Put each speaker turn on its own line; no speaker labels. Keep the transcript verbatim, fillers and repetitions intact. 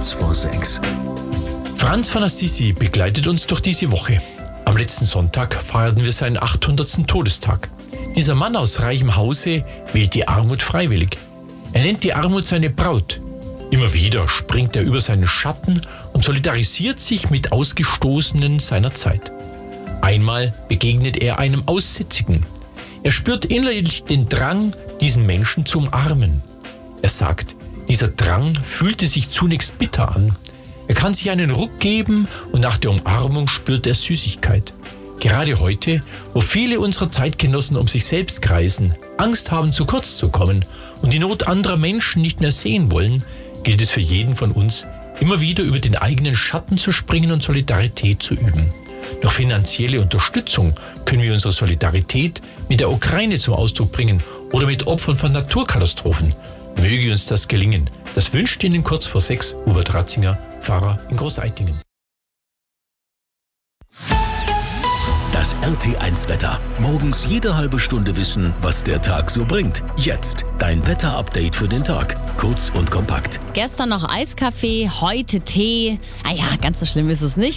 kurz vor sechs.
Franz von Assisi begleitet uns durch diese Woche. Am letzten Sonntag feierten wir seinen achthundertsten Todestag. Dieser Mann aus reichem Hause wählt die Armut freiwillig. Er nennt die Armut seine Braut. Immer wieder springt er über seinen Schatten und solidarisiert sich mit Ausgestoßenen seiner Zeit. Einmal begegnet er einem Aussätzigen. Er spürt innerlich den Drang, diesen Menschen zu umarmen. Er sagt, dieser Drang fühlte sich zunächst bitter an. Er kann sich einen Ruck geben und nach der Umarmung spürt er Süßigkeit. Gerade heute, wo viele unserer Zeitgenossen um sich selbst kreisen, Angst haben, zu kurz zu kommen und die Not anderer Menschen nicht mehr sehen wollen, gilt es für jeden von uns, immer wieder über den eigenen Schatten zu springen und Solidarität zu üben. Durch finanzielle Unterstützung können wir unsere Solidarität mit der Ukraine zum Ausdruck bringen oder mit Opfern von Naturkatastrophen. Möge uns das gelingen. Das wünscht Ihnen kurz vor sechs Hubert Ratzinger, Pfarrer in Großeitingen.
Das R T eins Wetter. Morgens jede halbe Stunde wissen, was der Tag so bringt. Jetzt dein Wetterupdate für den Tag. Kurz und kompakt.
Gestern noch Eiskaffee, heute Tee. Ah ja, ganz so schlimm ist es nicht.